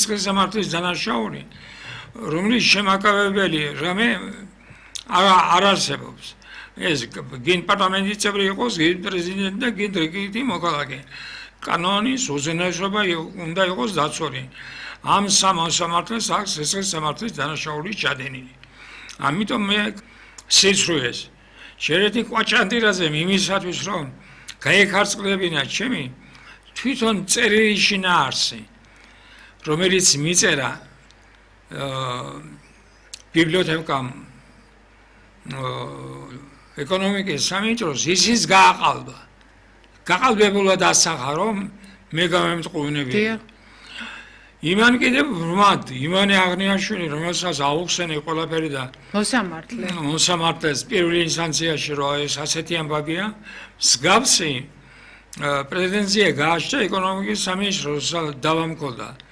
სისხლისამართლის დანაშაული, რომლის შემაკავებელი რამე არ არსებობს. ეს გინ პარლამენტის წევრი იყოს, გინ პრეზიდენტი და გინ რიგითი მოქალაქე. კანონის უზენაესობა უნდა იყოს დაცული. ამ სამართლს აქვს სისხლისამართლის დანაშაულის ჩადენილი. ამიტომ მე სიცრუეს შერეთი კვაჭანტირაზე იმისათვის რომ გაიქარწყლებინა ჩემი თვითონ წერილი შინაარსი რომელიც მიწერა ბიბლიოთეკამ ეკონომიკის სამინისტროს ისიც გააყალბა. გაყალბებულად ასახა რომ მე გამემწყობინებია. იმან კიდევ ბრმად, იმანე აღნიაშვილი, რომელსაც აუხსენე ყველაფერი და მოსამართლეს პირველ ინსტანციაში რომ ეს ასეთი ამბავია, მსგავსი პრეტენზია გააჩნდა ეკონომიკის სამინისტროს დავამკოლდა.